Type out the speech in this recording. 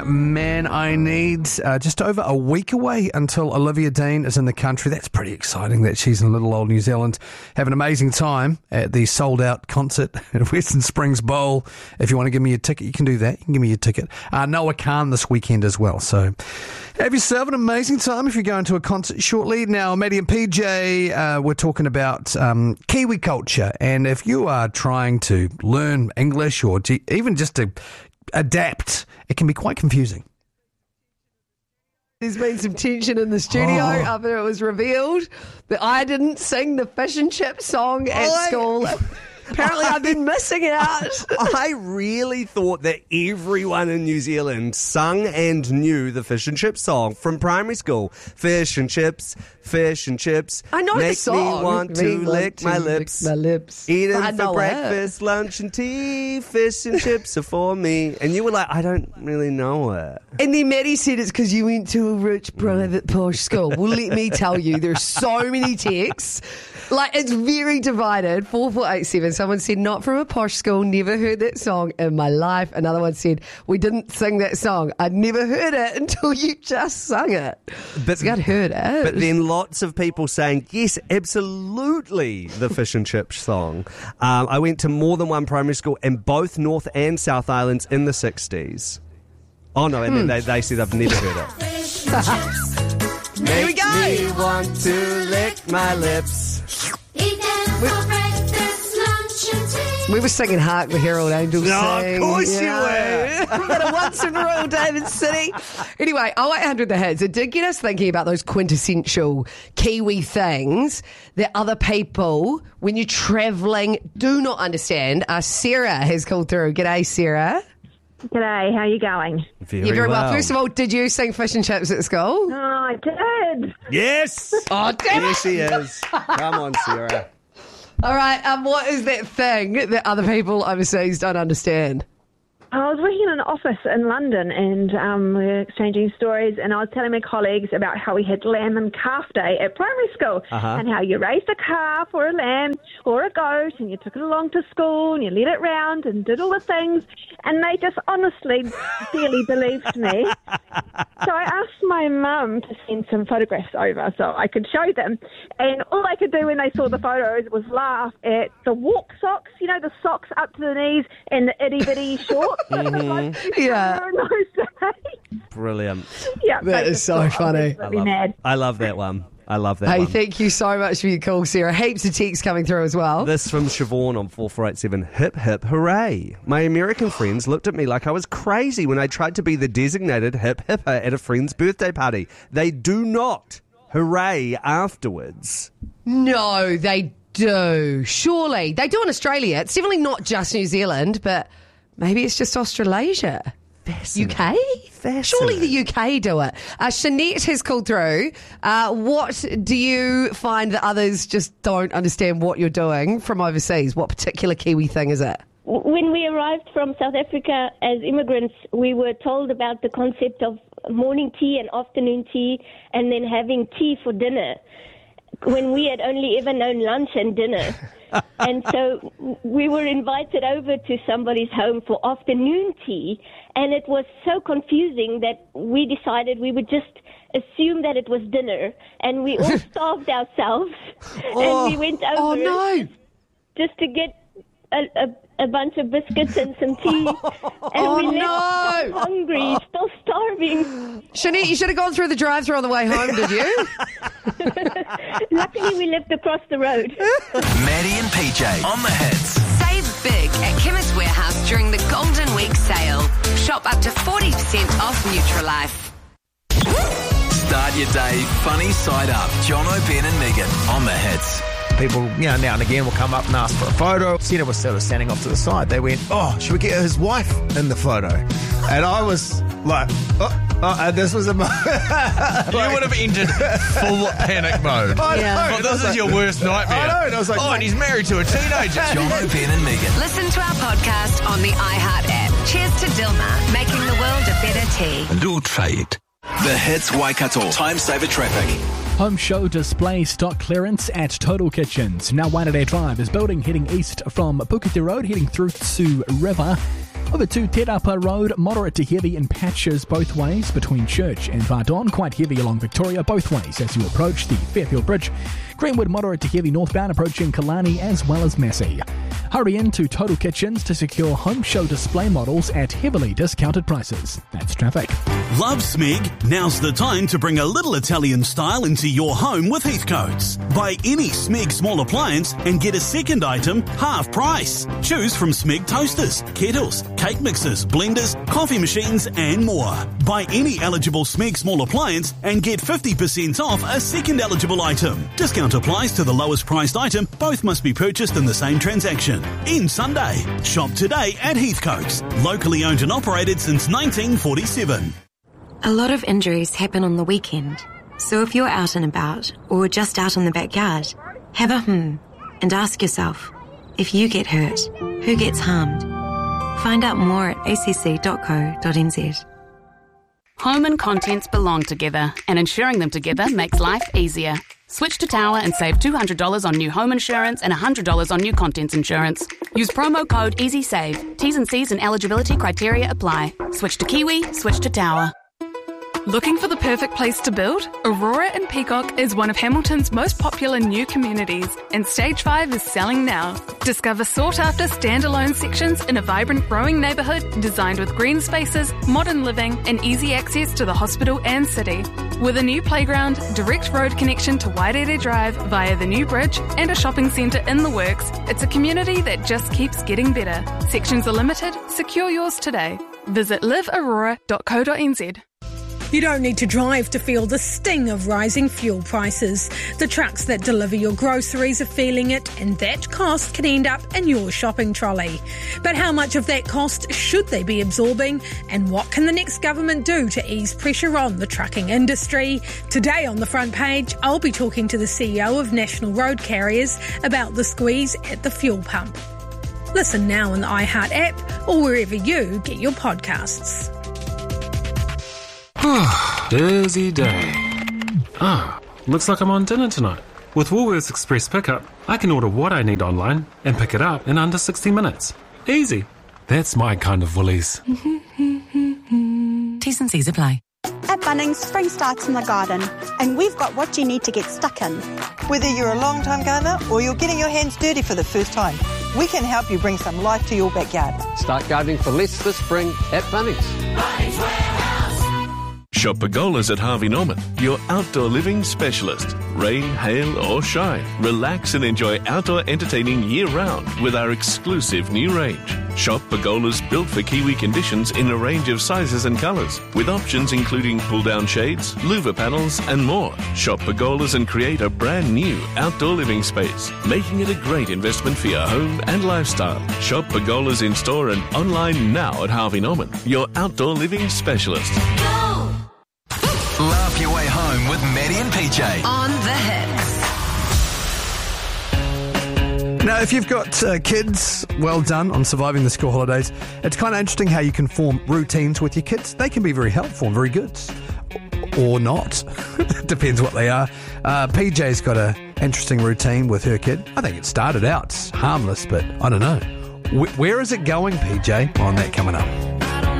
Man, I need just over a week away until Olivia Dean is in the country. That's pretty exciting that she's in little old New Zealand. Have an amazing time at the sold-out concert at Western Springs Bowl. If you want to give me a ticket, you can do that. You can give me your ticket. Noah Khan this weekend as well. So have yourself an amazing time if you're going to a concert shortly. Now, Maddie and PJ, we're talking about Kiwi culture. And if you are trying to learn English or even just to adapt, it can be quite confusing. There's been some tension in the studio after it was revealed that I didn't sing the fish and chip song at school. Apparently I've been missing out. I really thought that everyone in New Zealand sung and knew the fish and chips song from primary school. Fish and chips, fish and chips. I know the song. Make me want to lick my lips. Eat them for breakfast, lunch and tea. Fish and chips are for me. And you were like, I don't really know it. And then Maddie said it's because you went to a rich, private, posh school. Well, let me tell you, there's so many texts. Like, it's very divided. 4487. Someone said, not from a posh school, never heard that song in my life. Another one said, we didn't sing that song. I'd never heard it until you just sung it. But I'd heard it. But then lots of people saying, yes, absolutely, the fish and chips song. I went to more than one primary school in both North and South Islands in the 60s. Oh, no, and then they said I've never heard it. Here we go. Make me want to lick my lips. We were singing Hark the Herald Angels Sing. Of course you were. We had a once in Royal David City. Anyway, 0800 The Hits. It did get us thinking about those quintessential Kiwi things that other people, when you're travelling, do not understand. Sarah has called through. G'day, Sarah. G'day, how are you going? Very well. First of all, did you sing fish and chips at school? Oh, I did. Yes. Oh, damn it. Yes, she is. Come on, Sarah. All right, what is that thing that other people overseas don't understand? I was working in an office in London and we were exchanging stories, and I was telling my colleagues about how we had lamb and calf day at primary school and how you raised a calf or a lamb or a goat and you took it along to school and you led it round and did all the things, and they just honestly barely believed me. So I asked my mum to send some photographs over so I could show them, and all they could do when they saw the photos was laugh at the walk socks, you know, the socks up to the knees and the itty-bitty shorts. Yeah. Brilliant. Yeah, that is so funny. I love that one. I love that one. Hey, thank you so much for your call, Sarah. Heaps of texts coming through as well. This from Siobhan on 4487. Hip, hip, hooray. My American friends looked at me like I was crazy when I tried to be the designated hip hipper at a friend's birthday party. They do not hooray afterwards. No, they do. Surely. They do in Australia. It's definitely not just New Zealand, but maybe it's just Australasia. UK? Surely the UK do it. Shanette has called through. What do you find that others just don't understand what you're doing from overseas? What particular Kiwi thing is it? When we arrived from South Africa as immigrants, we were told about the concept of morning tea and afternoon tea and then having tea for dinner, when we had only ever known lunch and dinner. And so we were invited over to somebody's home for afternoon tea, and it was so confusing that we decided we would just assume that it was dinner, and we all starved ourselves, and we went over just to get a bunch of biscuits and some tea, and we left so hungry, still starving. Shanette, you should have gone through the drive-thru on the way home, did you? Luckily, we lived across the road. Maddie and PJ on the Hits. Save big at Chemist Warehouse during the Golden Week sale. Shop up to 40% off Nutralife. Start your day funny side up. John O'Brien and Megan on the Hits. People, now and again will come up and ask for a photo. Sina was sort of standing off to the side. They went, should we get his wife in the photo? And I was like, and this was a moment. You would have entered full panic mode. I know. This is your worst nightmare. I know. And I was like, and he's married to a teenager. John O'Brien and Megan. Listen to our podcast on the iHeart app. Cheers to Dilmah, making the world a better tea. Do try it. The Hits Waikato. Time saver traffic. Home show display stock clearance at Total Kitchens. Now Waitanere Drive is building heading east from Puketi Road, heading through to River. Over to Te Rapa Road, moderate to heavy in patches both ways between Church and Vardon. Quite heavy along Victoria both ways as you approach the Fairfield Bridge. Greenwood, moderate to heavy northbound approaching Killarney as well as Massey. Hurry into Total Kitchens to secure home show display models at heavily discounted prices. That's traffic. Love Smeg? Now's the time to bring a little Italian style into your home with Heathcote's. Buy any Smeg small appliance and get a second item half price. Choose from Smeg toasters, kettles, cake mixers, blenders, coffee machines and more. Buy any eligible Smeg small appliance and get 50% off a second eligible item. Discount applies to the lowest priced item. Both must be purchased in the same transaction. End Sunday. Shop today at Heathcote's. Locally owned and operated since 1947. A lot of injuries happen on the weekend. So if you're out and about or just out in the backyard, have a and ask yourself, if you get hurt, who gets harmed? Find out more at acc.co.nz. Home and contents belong together, and insuring them together makes life easier. Switch to Tower and save $200 on new home insurance and $100 on new contents insurance. Use promo code EasySave. T's and C's and eligibility criteria apply. Switch to Kiwi, switch to Tower. Looking for the perfect place to build? Aurora in Peacock is one of Hamilton's most popular new communities, and Stage 5 is selling now. Discover sought-after standalone sections in a vibrant growing neighbourhood designed with green spaces, modern living and easy access to the hospital and city. With a new playground, direct road connection to Wairere Drive via the new bridge and a shopping centre in the works, it's a community that just keeps getting better. Sections are limited. Secure yours today. Visit liveaurora.co.nz. You don't need to drive to feel the sting of rising fuel prices. The trucks that deliver your groceries are feeling it, and that cost can end up in your shopping trolley. But how much of that cost should they be absorbing, and what can the next government do to ease pressure on the trucking industry? Today on the front page, I'll be talking to the CEO of National Road Carriers about the squeeze at the fuel pump. Listen now on the iHeart app or wherever you get your podcasts. Busy day. Looks like I'm on dinner tonight. With Woolworths Express Pickup, I can order what I need online and pick it up in under 60 minutes. Easy. That's my kind of Woolies. T's and C's apply. At Bunnings, spring starts in the garden, and we've got what you need to get stuck in. Whether you're a long-time gardener or you're getting your hands dirty for the first time, we can help you bring some life to your backyard. Start gardening for less this spring at Bunnings. Bunnings Warehouse. Shop Pergolas at Harvey Norman, your outdoor living specialist. Rain, hail or shine, relax and enjoy outdoor entertaining year-round with our exclusive new range. Shop Pergolas built for Kiwi conditions in a range of sizes and colours, with options including pull-down shades, louver panels and more. Shop Pergolas and create a brand new outdoor living space, making it a great investment for your home and lifestyle. Shop Pergolas in store and online now at Harvey Norman, your outdoor living specialist. Laugh your way home with Maddie and PJ. On the hits. Now, if you've got kids, well done on surviving the school holidays. It's kind of interesting how you can form routines with your kids. They can be very helpful and very good. Or not. Depends what they are. PJ's got an interesting routine with her kid. I think it started out harmless, but I don't know. Where is it going, PJ? On that coming up.